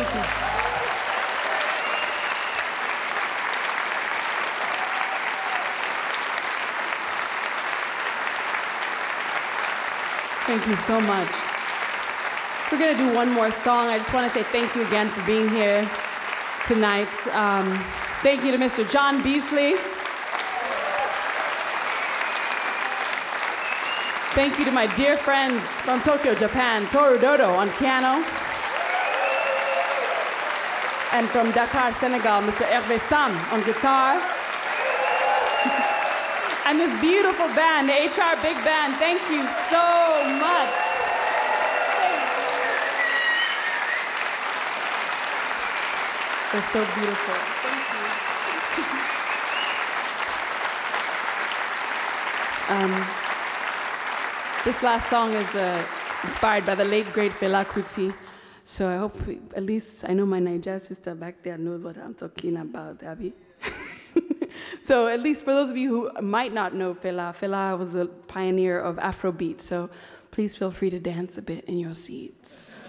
Thank you so much. We're going to do one more song. I just want to say thank you again for being here tonight. Thank you to Mr. John Beasley. Thank you to my dear friends from Tokyo, Japan, Toru Dodo on piano. And from Dakar, Senegal, Mr. Hervé Sam on guitar. And this beautiful band, the HR Big Band, thank you so much. They're so beautiful. Thank you. This last song is inspired by the late, great Fela Kuti. So I hope, at least I know my Niger sister back there knows what I'm talking about, Abby. So at least for those of you who might not know Fela was a pioneer of Afrobeat. So please feel free to dance a bit in your seats.